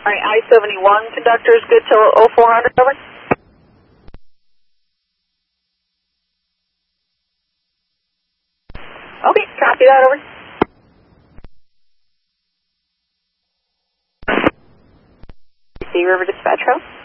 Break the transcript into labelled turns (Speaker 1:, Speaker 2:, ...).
Speaker 1: All right, I-71 conductor is good till 0400, over. Okay, copy that, over. Sea River Dispatch Row.